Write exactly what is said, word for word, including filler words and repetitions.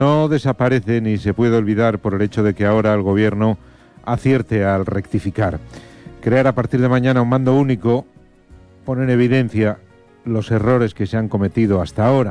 no desaparece ni se puede olvidar por el hecho de que ahora el Gobierno acierte al rectificar. Crear a partir de mañana un mando único pone en evidencia los errores que se han cometido hasta ahora.